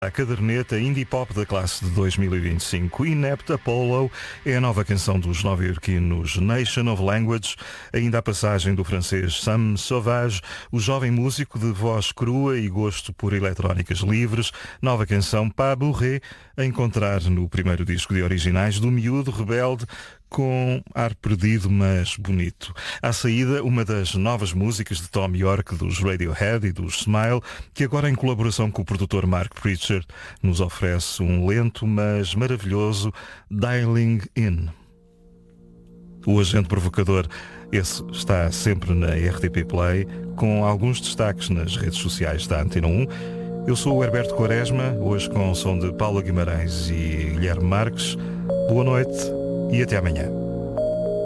A caderneta Indie Pop da classe de 2025. Inept Apollo é a nova canção dos nova-iorquinos Nation of Language, ainda a passagem do francês Sam Sauvage, o jovem músico de voz crua e gosto por eletrónicas livres, nova canção Pas Bourré, a encontrar no primeiro disco de originais do miúdo rebelde, com ar perdido, mas bonito. À saída, uma das novas músicas de Thom Yorke, dos Radiohead e dos Smile, que agora em colaboração com o produtor Mark Pritchard nos oferece um lento, mas maravilhoso Dialing In. O agente provocador, esse está sempre na RTP Play, com alguns destaques nas redes sociais da Antena 1. Eu sou o Herberto Quaresma, hoje com o som de Paula Guimarães e Guilherme Marques. Boa noite e até amanhã.